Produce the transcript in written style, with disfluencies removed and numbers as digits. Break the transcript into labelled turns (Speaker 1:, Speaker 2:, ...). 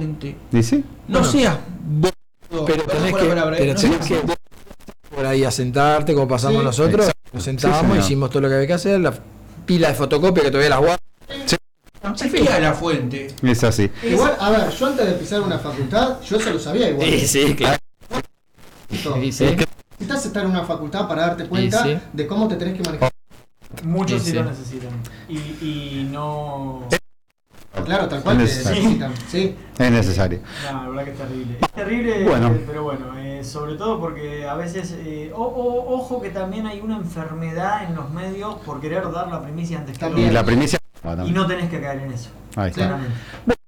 Speaker 1: ¿Dice?
Speaker 2: No seas
Speaker 3: pero tenés que por ahí a sentarte como pasamos nosotros. Nos sentábamos, hicimos todo lo que había que hacer, la pila de fotocopia que todavía las guardo.
Speaker 2: Chequea la fuente.
Speaker 1: Es así.
Speaker 4: Igual, a ver, yo antes de pisar una facultad, yo eso lo sabía igual.
Speaker 3: Sí, claro.
Speaker 4: Necesitas estar en una facultad para darte cuenta de cómo te tenés que manejar.
Speaker 5: Muchos sí lo necesitan. Y no...
Speaker 4: Claro, tal cual te necesitan. Sí.
Speaker 1: Es necesario.
Speaker 5: No, la verdad que es terrible. Es terrible,
Speaker 1: Bueno.
Speaker 5: pero bueno, sobre todo porque a veces... ojo que también hay una enfermedad en los medios por querer dar la primicia antes que
Speaker 4: También.
Speaker 1: Y la primicia.
Speaker 5: y no tenés que caer en eso.
Speaker 1: Ahí está.
Speaker 5: Claramente.